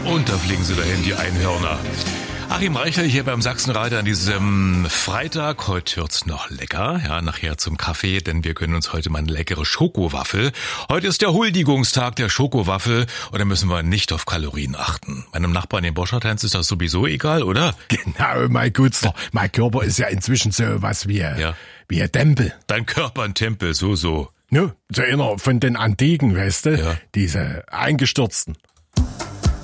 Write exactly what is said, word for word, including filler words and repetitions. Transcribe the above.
Und da fliegen sie dahin, die Einhörner. Achim Reichler hier beim Sachsenradio an diesem Freitag. Heute wird's noch lecker, ja, nachher zum Kaffee, denn wir gönnen uns heute mal eine leckere Schokowaffel. Heute ist der Huldigungstag der Schokowaffel und da müssen wir nicht auf Kalorien achten. Meinem Nachbarn in Boschartanz ist das sowieso egal, oder? Genau, mein Gutster. Mein Körper ist ja inzwischen so was wie, Ja. wie ein Tempel. Dein Körper ein Tempel, so, so. Ne? So einer von den Antiken, weißt du? Ja. Diese eingestürzten.